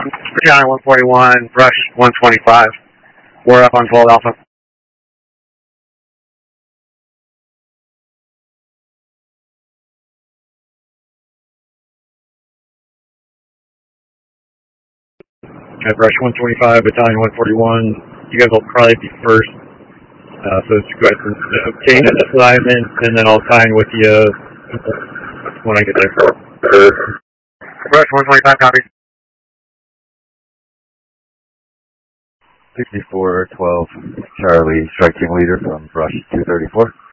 Battalion 141, Brush 125. We're up on 12 Alpha. Okay, Brush 125, Battalion 141. You guys will probably be first. So just go ahead and obtain an assignment, and then I'll sign with you when I get there. Brush 125, copy. 6412 Charlie, strike team leader from Brush 234.